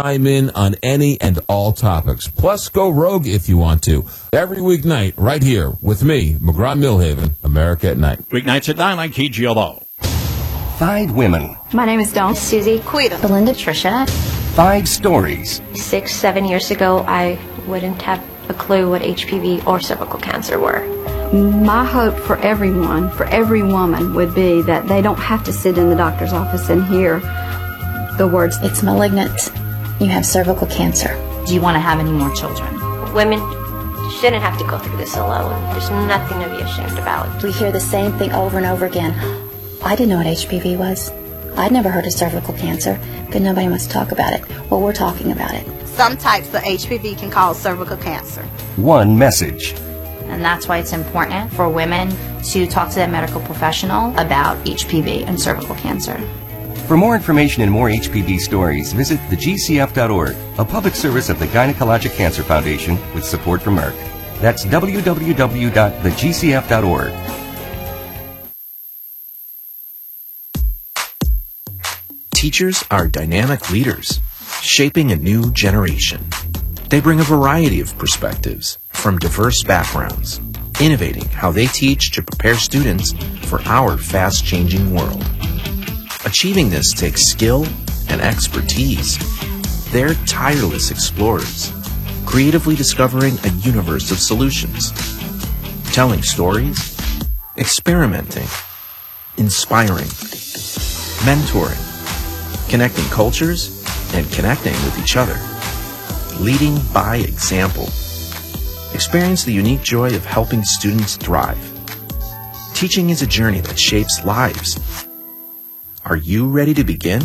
chime in on any and all topics. Plus, go rogue if you want to. Every weeknight, right here with me, McGraw-Millhaven, America at Night. Weeknights at 9 on KGLO. 5 women. My name is Dawn. Susie. Quita. Belinda. Tricia. 5 stories. 6-7 years ago, I wouldn't have a clue what HPV or cervical cancer were. My hope for everyone, for every woman, would be that they don't have to sit in the doctor's office and hear the words, "It's malignant. You have cervical cancer. Do you want to have any more children?" Women shouldn't have to go through this alone. There's nothing to be ashamed about. We hear the same thing over and over again. I didn't know what HPV was. I'd never heard of cervical cancer, but nobody wants to talk about it. Well, we're talking about it. Some types of HPV can cause cervical cancer. One message. And that's why it's important for women to talk to their medical professional about HPV and cervical cancer. For more information and more HPV stories, visit thegcf.org, a public service of the Gynecologic Cancer Foundation with support from Merck. That's www.thegcf.org. Teachers are dynamic leaders, shaping a new generation. They bring a variety of perspectives from diverse backgrounds, innovating how they teach to prepare students for our fast-changing world. Achieving this takes skill and expertise. They're tireless explorers, creatively discovering a universe of solutions, telling stories, experimenting, inspiring, mentoring, connecting cultures, and connecting with each other. Leading by example. Experience the unique joy of helping students thrive. Teaching is a journey that shapes lives. Are you ready to begin?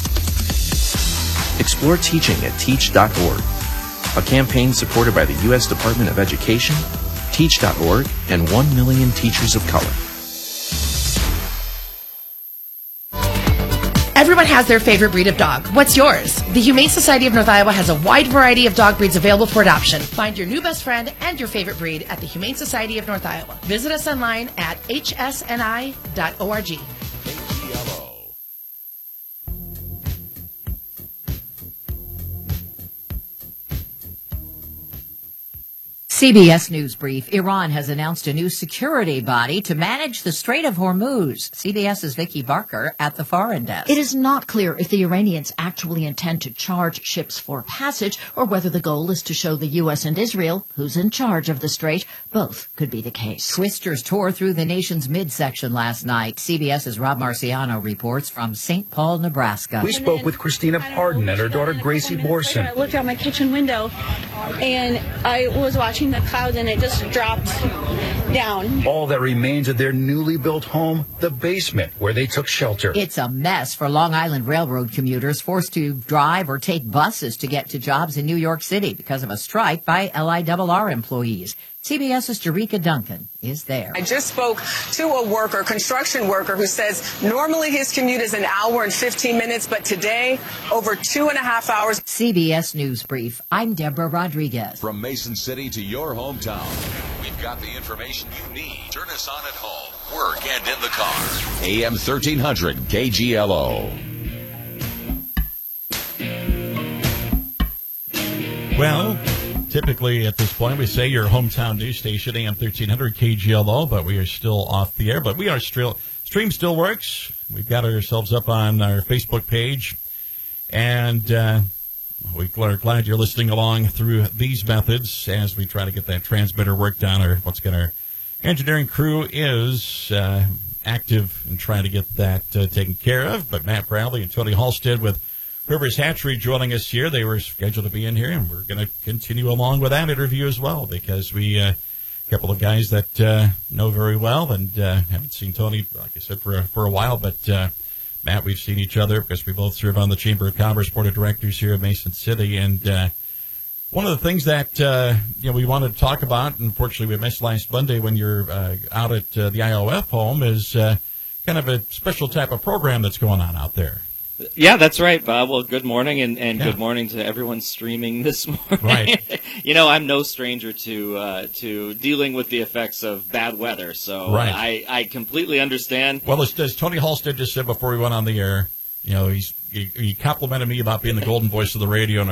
Explore teaching at teach.org, a campaign supported by the U.S. Department of Education, Teach.org, and 1 million teachers of color. Everyone has their favorite breed of dog. What's yours? The Humane Society of North Iowa has a wide variety of dog breeds available for adoption. Find your new best friend and your favorite breed at the Humane Society of North Iowa. Visit us online at hsni.org. CBS News Brief. Iran has announced a new security body to manage the Strait of Hormuz. CBS's Vicki Barker at the foreign desk. It is not clear if the Iranians actually intend to charge ships for passage or whether the goal is to show the U.S. and Israel who's in charge of the strait. Both could be the case. Twisters tore through the nation's midsection last night. CBS's Rob Marciano reports from St. Paul, Nebraska. We spoke with Christina Pardon and her daughter Gracie Borson. I looked out my kitchen window and I was watching the clouds and it just dropped down. All that remains of their newly built home, the basement where they took shelter. It's a mess for Long Island Railroad commuters forced to drive or take buses to get to jobs in New York City because of a strike by LIRR employees. CBS's Jerika Duncan is there. I just spoke to a construction worker, who says normally his commute is an hour and 15 minutes, but today, over 2.5 hours. CBS News Brief. I'm Deborah Rodriguez. From Mason City to your hometown, we've got the information you need. Turn us on at home, work, and in the car. AM 1300 KGLO. Well, typically at this point we say your hometown news station, AM 1300 KGLO, but we are still off the air. But we are stream still works. We've got ourselves up on our Facebook page, and we are glad you're listening along through these methods as we try to get that transmitter work done. Or once again, our engineering crew is active in trying to get that taken care of. But Matt Bradley and Tony Halstead with Rivers Hatchery joining us here. They were scheduled to be in here, and we're going to continue along with that interview as well, because we a couple of guys that know very well, and haven't seen Tony, like I said, for a while. But Matt, we've seen each other because we both serve on the Chamber of Commerce Board of Directors here in Mason City. And one of the things that we wanted to talk about, and unfortunately we missed last Monday when you're out at the IOF home, is kind of a special type of program that's going on out there. Yeah, that's right, Bob. Well, good morning, and good morning to everyone streaming this morning. Right. I'm no stranger to dealing with the effects of bad weather, so right. I completely understand. Well, as Tony Halstead just said before we went on the air, he complimented me about being the golden voice of the radio, and